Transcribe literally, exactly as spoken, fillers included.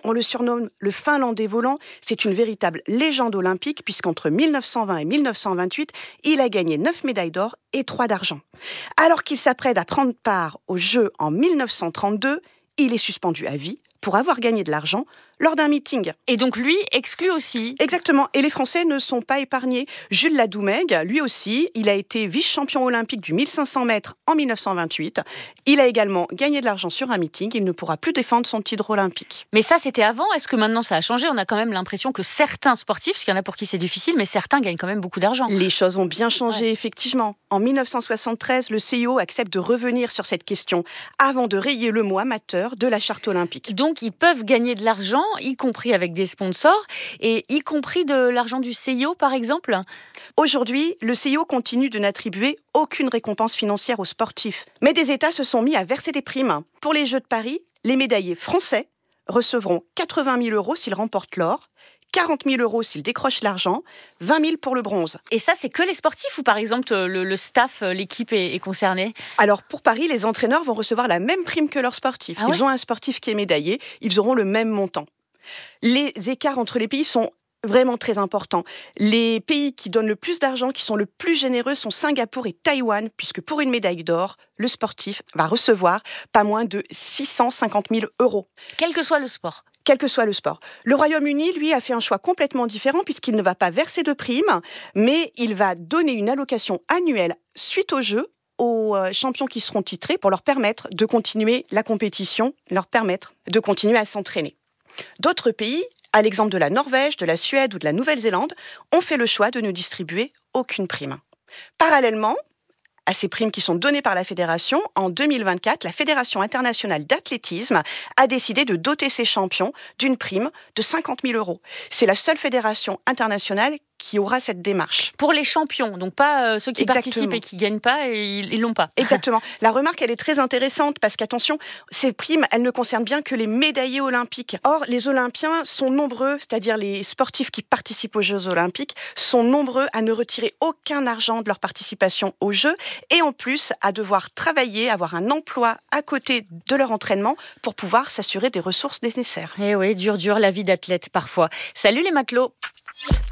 on le surnomme le Finlandais volant. C'est une véritable légende olympique puisqu'entre mille neuf cent vingt et mille neuf cent vingt-huit, il a gagné neuf médailles d'or et trois d'argent. Alors qu'il s'apprête à prendre part aux Jeux en mille neuf cent trente-deux, il est suspendu à vie pour avoir gagné de l'argent lors d'un meeting. Et donc lui exclu aussi. Exactement, et les Français ne sont pas épargnés. Jules Ladoumègue, lui aussi, il a été vice-champion olympique du mille cinq cents mètres en mille neuf cent vingt-huit. Il a également gagné de l'argent sur un meeting, il ne pourra plus défendre son titre olympique. Mais ça, c'était avant, est-ce que maintenant ça a changé ? On a quand même l'impression que certains sportifs, parce qu'il y en a pour qui c'est difficile, mais certains gagnent quand même beaucoup d'argent. Les choses ont bien changé, ouais. Effectivement. En mille neuf cent soixante-treize, le C I O accepte de revenir sur cette question avant de rayer le mot amateur de la charte olympique. Donc ils peuvent gagner de l'argent, y compris avec des sponsors, et y compris de l'argent du C I O, par exemple ? Aujourd'hui, le C I O continue de n'attribuer aucune récompense financière aux sportifs. Mais des États se sont mis à verser des primes. Pour les Jeux de Paris, les médaillés français recevront quatre-vingt mille euros s'ils remportent l'or, quarante mille euros s'ils décrochent l'argent, vingt mille pour le bronze. Et ça, c'est que les sportifs ou par exemple le, le staff, l'équipe est, est concernée ? Alors pour Paris, les entraîneurs vont recevoir la même prime que leurs sportifs. Ah S'ils ouais ont un sportif qui est médaillé, ils auront le même montant. Les écarts entre les pays sont vraiment très importants. Les pays qui donnent le plus d'argent, qui sont le plus généreux, sont Singapour et Taïwan, puisque pour une médaille d'or, le sportif va recevoir pas moins de six cent cinquante mille euros. Quel que soit le sport. Quel que soit le sport. Le Royaume-Uni, lui, a fait un choix complètement différent puisqu'il ne va pas verser de primes, mais il va donner une allocation annuelle suite aux Jeux aux champions qui seront titrés pour leur permettre de continuer la compétition, leur permettre de continuer à s'entraîner. D'autres pays, à l'exemple de la Norvège, de la Suède ou de la Nouvelle-Zélande, ont fait le choix de ne distribuer aucune prime. Parallèlement à ces primes qui sont données par la Fédération, en deux mille vingt-quatre, la Fédération internationale d'athlétisme a décidé de doter ses champions d'une prime de cinquante mille euros. C'est la seule fédération internationale qui aura cette démarche. Pour les champions, donc pas euh, ceux qui Exactement. participent et qui ne gagnent pas, et ils ne l'ont pas. Exactement. La remarque, elle est très intéressante parce qu'attention, ces primes, elles ne concernent bien que les médaillés olympiques. Or, les Olympiens sont nombreux, c'est-à-dire les sportifs qui participent aux Jeux olympiques, sont nombreux à ne retirer aucun argent de leur participation aux Jeux et en plus à devoir travailler, avoir un emploi à côté de leur entraînement pour pouvoir s'assurer des ressources nécessaires. Eh oui, dur, dur la vie d'athlète parfois. Salut les matelots.